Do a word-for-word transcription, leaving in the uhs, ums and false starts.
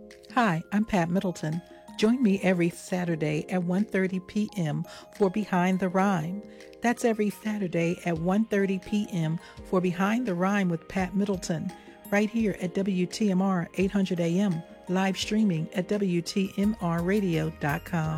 Hi, I'm Pat Middleton. Join me every Saturday at one thirty p.m. for Behind the Rhyme. That's every Saturday at one thirty p.m. for Behind the Rhyme with Pat Middleton, right here at W T M R eight hundred A M, live streaming at W T M R radio dot com.